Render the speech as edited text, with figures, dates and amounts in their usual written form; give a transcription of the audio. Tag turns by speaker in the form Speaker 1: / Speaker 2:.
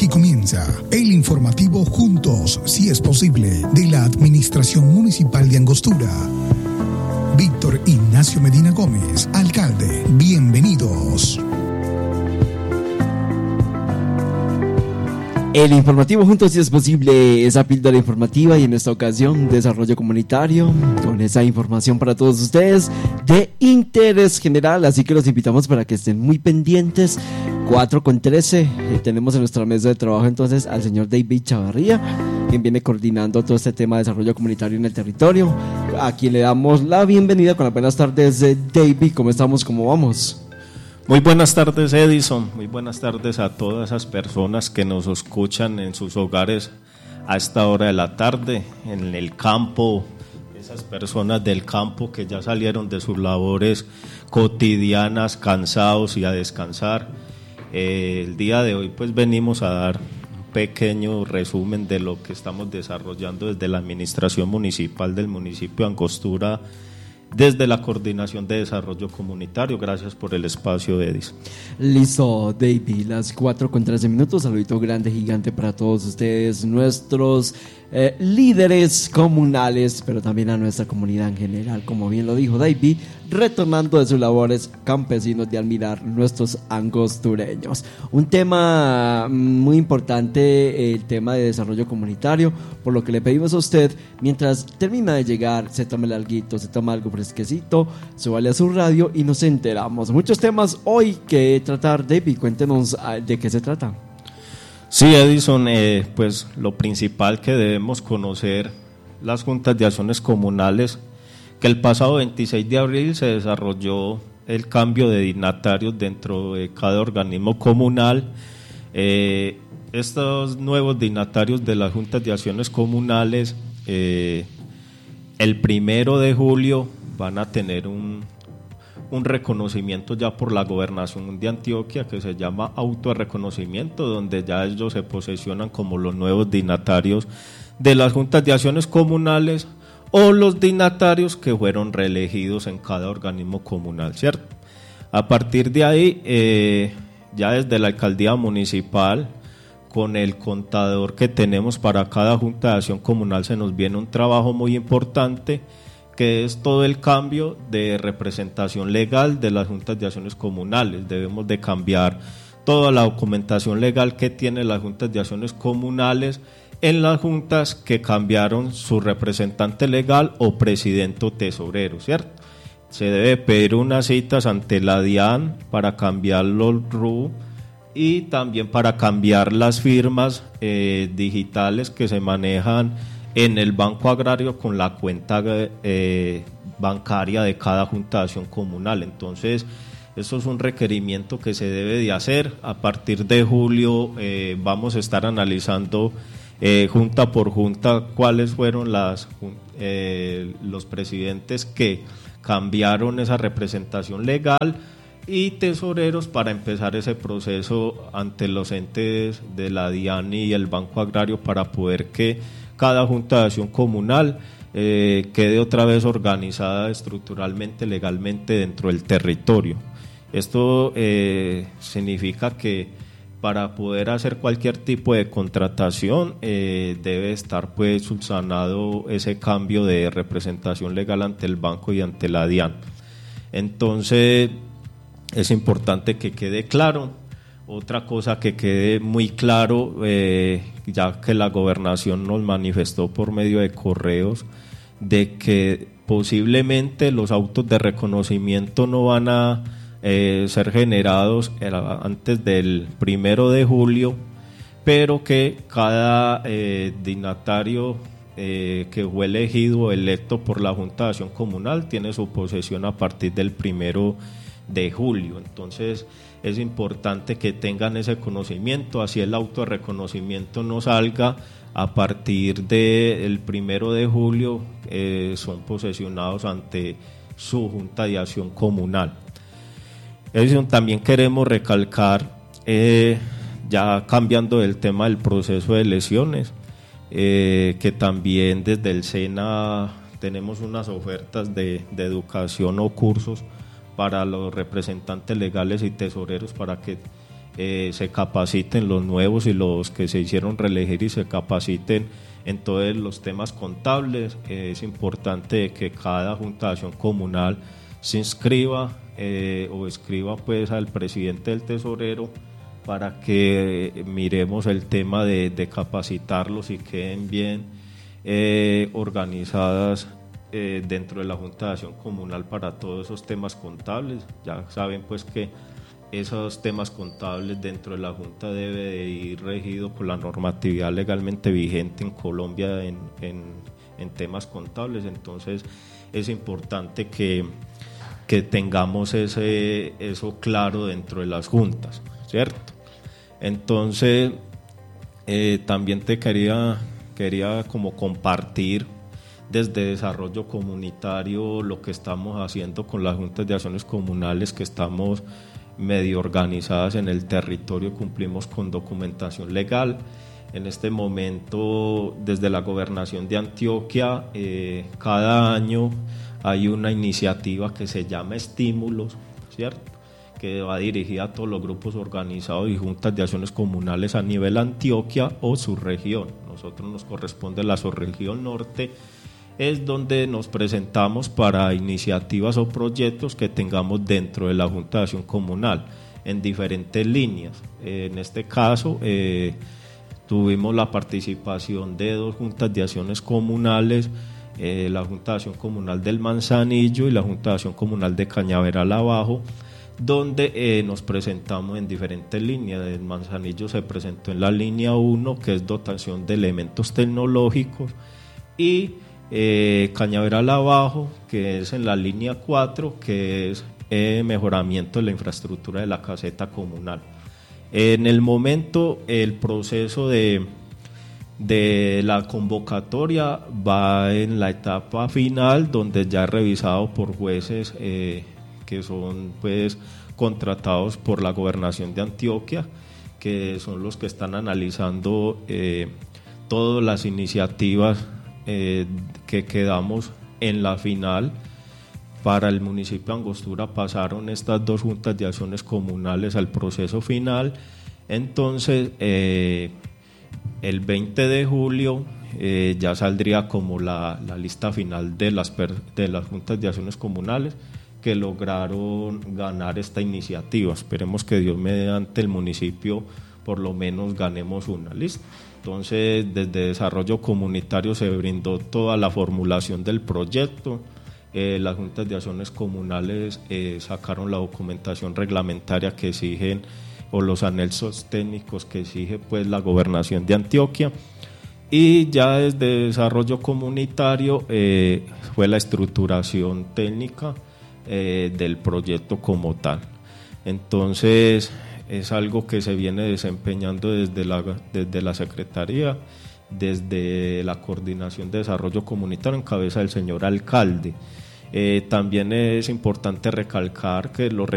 Speaker 1: Aquí comienza el informativo Juntos, si es posible, de la Administración Municipal de Angostura. Víctor Ignacio Medina Gómez, alcalde. Bienvenidos.
Speaker 2: El informativo Juntos si es posible, esa píldora informativa y en esta ocasión desarrollo comunitario con esa información para todos ustedes de interés general, así que los invitamos para que estén muy pendientes. 4:13, tenemos en nuestra mesa de trabajo entonces al señor David Chavarría, quien viene coordinando todo este tema de desarrollo comunitario en el territorio, a quien le damos la bienvenida con las buenas tardes. David, ¿cómo estamos? ¿Cómo vamos?
Speaker 3: Muy buenas tardes, Edison. Muy buenas tardes a todas esas personas que nos escuchan en sus hogares a esta hora de la tarde, en el campo, esas personas del campo que ya salieron de sus labores cotidianas, cansados y a descansar. El día de hoy pues venimos a dar un pequeño resumen de lo que estamos desarrollando desde la administración municipal del municipio de Angostura, desde la Coordinación de Desarrollo Comunitario. Gracias por el espacio, Edis.
Speaker 2: Listo, David, las 4:13. Saludito grande, gigante para todos ustedes, nuestros líderes comunales, pero también a nuestra comunidad en general, como bien lo dijo David, retornando de sus labores campesinos de admirar nuestros angostureños. Un tema muy importante, el tema de desarrollo comunitario, por lo que le pedimos a usted, mientras termina de llegar, se tome el alguito, se toma algo fresquecito, súbale a su radio y nos enteramos. Muchos temas hoy que tratar. David, cuéntenos de qué se trata.
Speaker 3: Sí, Edison, pues lo principal que debemos conocer, las juntas de acciones comunales, que el pasado 26 de abril se desarrolló el cambio de dignatarios dentro de cada organismo comunal. Estos nuevos dignatarios de las juntas de acciones comunales, el 1 de julio van a tener un reconocimiento ya por la Gobernación de Antioquia que se llama autorreconocimiento, donde ya ellos se posesionan como los nuevos dignatarios de las juntas de acciones comunales o los dignatarios que fueron reelegidos en cada organismo comunal, ¿cierto? A partir de ahí, ya desde la alcaldía municipal, con el contador que tenemos para cada junta de acción comunal, se nos viene un trabajo muy importante, que es todo el cambio de representación legal de las juntas de acciones comunales. Debemos de cambiar toda la documentación legal que tienen las juntas de acciones comunales en las juntas que cambiaron su representante legal o presidente o tesorero, ¿cierto? Se debe pedir unas citas ante la DIAN para cambiar los RU y también para cambiar las firmas digitales que se manejan en el Banco Agrario con la cuenta bancaria de cada junta de acción comunal. Entonces, eso es un requerimiento que se debe de hacer. A partir de julio vamos a estar analizando junta por junta cuáles fueron los presidentes que cambiaron esa representación legal y tesoreros para empezar ese proceso ante los entes de la DIAN y el Banco Agrario para poder que cada junta de acción comunal quede otra vez organizada estructuralmente, legalmente dentro del territorio. Esto significa que para poder hacer cualquier tipo de contratación debe estar pues subsanado ese cambio de representación legal ante el banco y ante la DIAN. Entonces es importante que quede claro. Otra cosa que quede muy claro, ya que la gobernación nos manifestó por medio de correos, de que posiblemente los autos de reconocimiento no van a ser generados antes del 1 de julio, pero que cada dignatario que fue elegido o electo por la Junta de Acción Comunal tiene su posesión a partir del 1 de julio. Entonces es importante que tengan ese conocimiento, así el autorreconocimiento no salga a partir del 1 de julio, son posesionados ante su Junta de Acción Comunal. También queremos recalcar, ya cambiando el tema del proceso de elecciones, que también desde el SENA tenemos unas ofertas de educación o cursos para los representantes legales y tesoreros para que se capaciten los nuevos y los que se hicieron reelegir y se capaciten en todos los temas contables. Es importante que cada Junta de Acción Comunal se inscriba o escriba pues al presidente del tesorero para que miremos el tema de capacitarlos y queden bien organizadas dentro de la Junta de Acción Comunal para todos esos temas contables. Ya saben pues que esos temas contables dentro de la Junta debe de ir regido por la normatividad legalmente vigente en Colombia en temas contables. Entonces es importante que tengamos eso claro dentro de las juntas, ¿cierto? Entonces también te quería como compartir desde desarrollo comunitario lo que estamos haciendo con las juntas de acciones comunales, que estamos medio organizadas en el territorio, cumplimos con documentación legal. En este momento, desde la Gobernación de Antioquia, cada año hay una iniciativa que se llama Estímulos, ¿cierto?, que va dirigida a todos los grupos organizados y juntas de acciones comunales a nivel Antioquia o subregión. Nosotros nos corresponde la subregión norte, es donde nos presentamos para iniciativas o proyectos que tengamos dentro de la Junta de Acción Comunal en diferentes líneas. En este caso tuvimos la participación de 2 juntas de acciones comunales, la Junta de Acción Comunal del Manzanillo y la Junta de Acción Comunal de Cañaveral Abajo, donde nos presentamos en diferentes líneas. El Manzanillo se presentó en la línea 1, que es dotación de elementos tecnológicos, y Cañaveral Abajo, que es en la línea 4, que es mejoramiento de la infraestructura de la caseta comunal. En el momento, el proceso de la convocatoria va en la etapa final, donde ya es revisado por jueces que son pues contratados por la Gobernación de Antioquia, que son los que están analizando todas las iniciativas que quedamos en la final. Para el municipio de Angostura pasaron estas 2 juntas de acciones comunales al proceso final. Entonces el 20 de julio ya saldría como la lista final de las juntas de acciones comunales que lograron ganar esta iniciativa. Esperemos que Dios mediante el municipio por lo menos ganemos una lista. Entonces, desde desarrollo comunitario se brindó toda la formulación del proyecto. Las juntas de acciones comunales sacaron la documentación reglamentaria que exigen, o los anexos técnicos que exige pues la Gobernación de Antioquia, y ya desde desarrollo comunitario fue la estructuración técnica del proyecto como tal. Entonces es algo que se viene desempeñando desde la Secretaría, desde la Coordinación de Desarrollo Comunitario en cabeza del señor alcalde. También es importante recalcar que los